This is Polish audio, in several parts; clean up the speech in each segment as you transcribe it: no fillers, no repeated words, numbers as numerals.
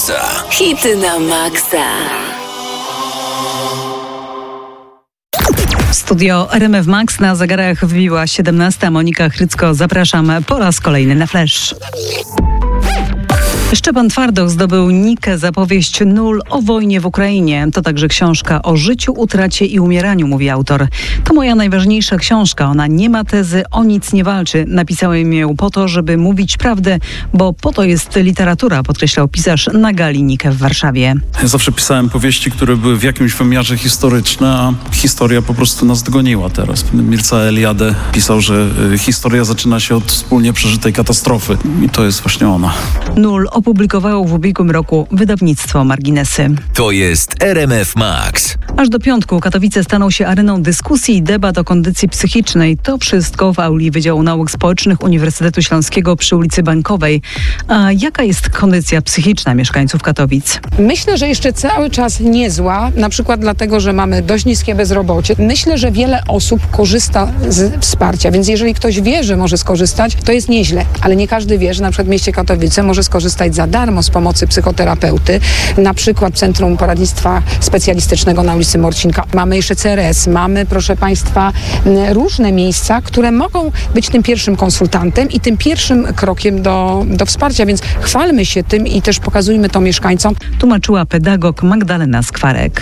Maxa. Hity na maksa. Studio RMF Max, na zegarach wbiła 17. Monika Chrycko. Zapraszam po raz kolejny na Flash. Szczepan Twardoch zdobył Nikę za powieść Nul o wojnie w Ukrainie. To także książka o życiu, utracie i umieraniu, mówi autor. To moja najważniejsza książka. Ona nie ma tezy, o nic nie walczy. Napisałem ją po to, żeby mówić prawdę, bo po to jest literatura, podkreślał pisarz na gali Nikę w Warszawie. Ja zawsze pisałem powieści, które były w jakimś wymiarze historyczne, a historia po prostu nas dogoniła teraz. Mircea Eliade pisał, że historia zaczyna się od wspólnie przeżytej katastrofy. I to jest właśnie ona. Nul opublikowało w ubiegłym roku wydawnictwo Marginesy. To jest RMF Max. Aż do piątku Katowice staną się areną dyskusji i debat o kondycji psychicznej. To wszystko w auli Wydziału Nauk Społecznych Uniwersytetu Śląskiego przy ulicy Bankowej. A jaka jest kondycja psychiczna mieszkańców Katowic? Myślę, że jeszcze cały czas niezła, na przykład dlatego, że mamy dość niskie bezrobocie. Myślę, że wiele osób korzysta z wsparcia, więc jeżeli ktoś wie, że może skorzystać, to jest nieźle, ale nie każdy wie, że na przykład w mieście Katowice może skorzystać za darmo z pomocy psychoterapeuty, na przykład Centrum Poradnictwa Specjalistycznego na ulicy Morcinka. Mamy jeszcze CRS, mamy, proszę Państwa, różne miejsca, które mogą być tym pierwszym konsultantem i tym pierwszym krokiem do wsparcia, więc chwalmy się tym i też pokazujmy to mieszkańcom. Tłumaczyła pedagog Magdalena Skwarek.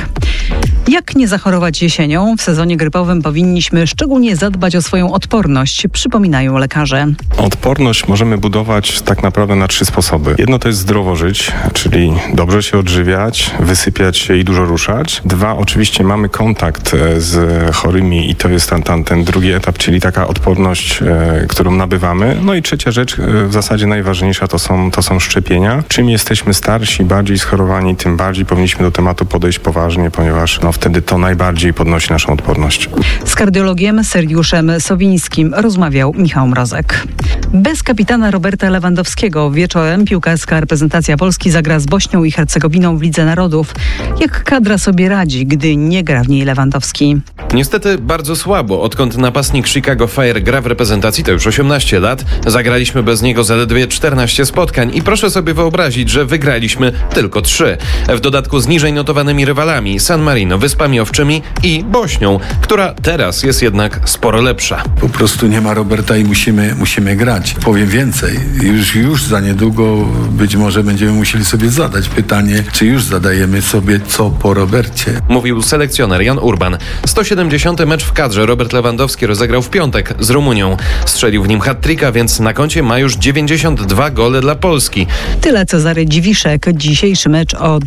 Jak nie zachorować jesienią? W sezonie grypowym powinniśmy szczególnie zadbać o swoją odporność, przypominają lekarze. Odporność możemy budować tak naprawdę na 3 sposoby. Jedno to jest zdrowo żyć, czyli dobrze się odżywiać, wysypiać się i dużo ruszać. 2, oczywiście mamy kontakt z chorymi i to jest ten drugi etap, czyli taka odporność, którą nabywamy. No i trzecia rzecz, w zasadzie najważniejsza, to są szczepienia. Czym jesteśmy starsi, bardziej schorowani, tym bardziej powinniśmy do tematu podejść poważnie, ponieważ wtedy to najbardziej podnosi naszą odporność. Z kardiologiem Sergiuszem Sowińskim rozmawiał Michał Mrozek. Bez kapitana Roberta Lewandowskiego wieczorem piłkarska reprezentacja Polski zagra z Bośnią i Hercegowiną w Lidze Narodów. Jak kadra sobie radzi, gdy nie gra w niej Lewandowski? Niestety bardzo słabo. Odkąd napastnik Chicago Fire gra w reprezentacji, to już 18 lat, zagraliśmy bez niego zaledwie 14 spotkań i proszę sobie wyobrazić, że wygraliśmy tylko 3. W dodatku z niżej notowanymi rywalami San Marino, Wyspami Owczymi i Bośnią, która teraz jest jednak sporo lepsza. Po prostu nie ma Roberta i musimy grać. Powiem więcej, już za niedługo być może będziemy musieli sobie zadać pytanie, czy już zadajemy sobie co po Robercie. Mówił selekcjoner Jan Urban. 170. mecz w kadrze Robert Lewandowski rozegrał w piątek z Rumunią. Strzelił w nim hat-tricka, więc na koncie ma już 92 gole dla Polski. Tyle Cezary Dziwiszek. Dzisiejszy mecz o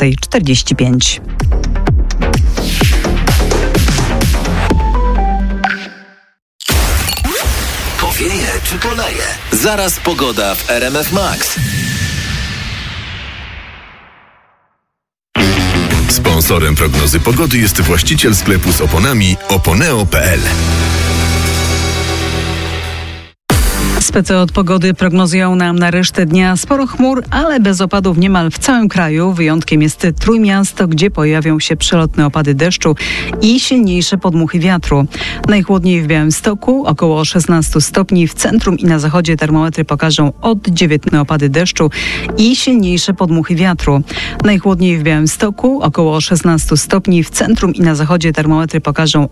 20:45. Powieje czy poleje? Zaraz pogoda w RMF Max. Sponsorem prognozy pogody jest właściciel sklepu z oponami oponeo.pl. Specy od pogody prognozują nam na resztę dnia sporo chmur, ale bez opadów niemal w całym kraju. Wyjątkiem jest Trójmiasto, gdzie pojawią się przelotne opady deszczu i silniejsze podmuchy wiatru. Najchłodniej w Białymstoku, około 16 stopni. W centrum i na zachodzie termometry pokażą od 19 opady deszczu i silniejsze podmuchy wiatru. Najchłodniej w Białymstoku, około 16 stopni. W centrum i na zachodzie termometry pokażą